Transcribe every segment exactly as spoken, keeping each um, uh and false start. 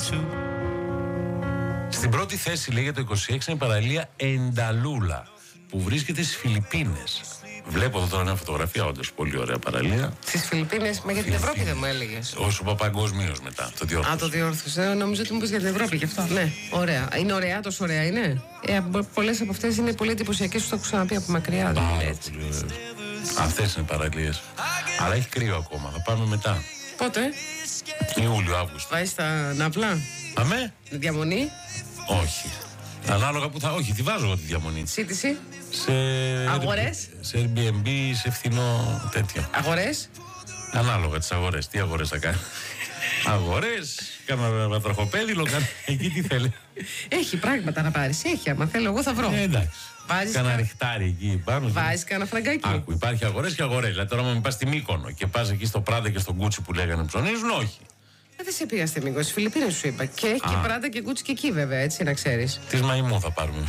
Στην πρώτη θέση λέει για το είκοσι έξι είναι η παραλία Ενταλούλα που βρίσκεται στις Φιλιππίνες. Βλέπω εδώ τώρα μια φωτογραφία, όντως πολύ ωραία παραλία. Στις Φιλιππίνες, μα για την Ευρώπη δεν μου έλεγες? Όσο είπα παγκοσμίως μετά. Το διόρθωσα. Α, το διόρθωσα. Νομίζω ότι μου πεις για την Ευρώπη γι' αυτό. Ναι, ωραία. Είναι ωραία, τόσο ωραία είναι. Ε, πολλές από αυτές είναι πολύ εντυπωσιακές, σου το έχω ξαναπεί από μακριά. Πάρα πολύ ωραίες. Αυτές είναι παραλίες. Αλλά έχει κρύο ακόμα. Θα πάμε μετά. Πότε? Ιούλιο, Αύγουστο. Βάζεις τα ναυλά? Αμέ. Διαμονή? Όχι. Ανάλογα που θα. Όχι, τη βάζω εγώ τη διαμονή. Σύντηση? Σε. Αγορές? Σε Airbnb, σε φθηνό τέτοιο. Αγορές? Ανάλογα τις αγορές. Τι αγορές θα κάνει? Αγορές, κάνα βατραχοπέδιλο, κάνα. Εκεί τι θέλει. Έχει πράγματα να πάρεις. Έχει, άμα θέλω, εγώ θα βρω. Ε, εντάξει. Βάζεις Κάνα κα... ριχτάρι εκεί πάνω. Βάζεις κάνα φραγκάκι. Άκου, υπάρχει αγορές και αγορές. Δηλαδή τώρα, αν πας στη Μύκονο και πας εκεί στο Πράντα και στο Γκούτσι που λέγανε ψωνίζουν, όχι. Ε, δεν σε πήγα στη Μύκονο, στις Φιλιππίνες σου είπα. Και έχει και Πράντα και Γκούτσι και εκεί, βέβαια, έτσι να ξέρεις. Της Μαϊμού θα πάρουμε.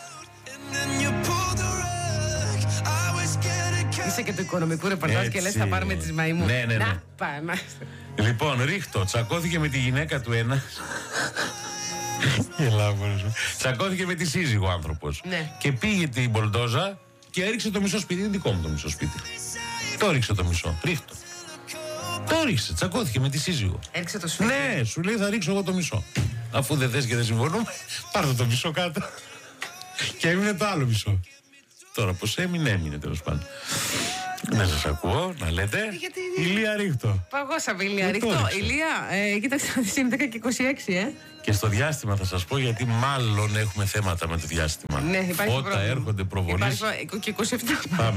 Είσαι και του οικονομικού ρεπορτάζ και λες θα πάρουμε τις Μαϊμού. Ναι, ναι, ναι. Να, πάμε. Λοιπόν, ρίχτω, τσακώθηκε με τη γυναίκα του ένα. Τσακώθηκε με τη σύζυγο ο άνθρωπος. Ναι. Και πήγε την μπολντόζα και έριξε το μισό σπίτι. Είναι δικό μου το μισό σπίτι. Το ρίξε το μισό. Ρίχτω. Το ρίξε, τσακώθηκε με τη σύζυγο. Έριξε το σπίτι. Ναι, σου λέει θα ρίξω εγώ το μισό. Αφού δεν θες και δεν συμφωνούμε, πάρτε το μισό κάτω. Και έμεινε το άλλο μισό. Τώρα πως έμεινε, έμεινε τέλος πάντων. Να σας ακούω, να λέτε. Γιατί... Ηλία ρίχτω. Παγώσαμε, Ηλία ρίχτω. Ηλία, ε, κοίταξε να δεις, είναι δέκα και είκοσι έξι, ε. Και στο διάστημα θα σας πω, γιατί μάλλον έχουμε θέματα με το διάστημα. Ναι, υπάρχει Φώτα πρόβλημα. έρχονται προβολής. Υπάρχει και είκοσι επτά. Πάμε.